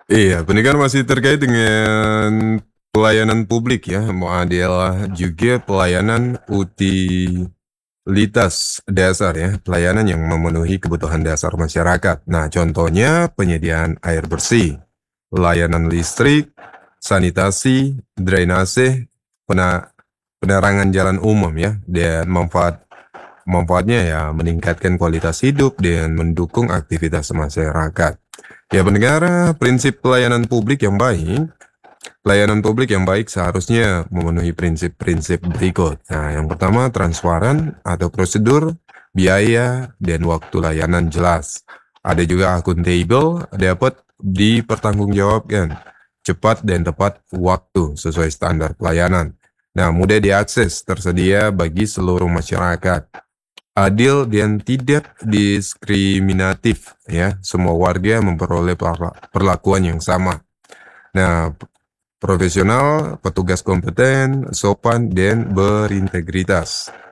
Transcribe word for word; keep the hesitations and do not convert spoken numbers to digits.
Iya, pendidikan masih terkait dengan pelayanan publik ya, adalah juga pelayanan utilitas dasar ya, pelayanan yang memenuhi kebutuhan dasar masyarakat. Nah, contohnya penyediaan air bersih, layanan listrik, sanitasi, drainase, pena- penerangan jalan umum ya, dan manfaat manfaatnya ya meningkatkan kualitas hidup dan mendukung aktivitas masyarakat. Ya, pendengar, prinsip pelayanan publik yang baik, pelayanan publik yang baik seharusnya memenuhi prinsip-prinsip berikut. Nah, yang pertama, transparan atau prosedur, biaya, dan waktu layanan jelas. Ada juga akuntabel, dapat dipertanggungjawabkan, cepat dan tepat waktu sesuai standar pelayanan. Nah, mudah diakses, tersedia bagi seluruh masyarakat. Adil dan tidak diskriminatif ya, semua warga memperoleh perla- perlakuan yang sama. Nah, p- profesional, petugas kompeten, sopan dan berintegritas.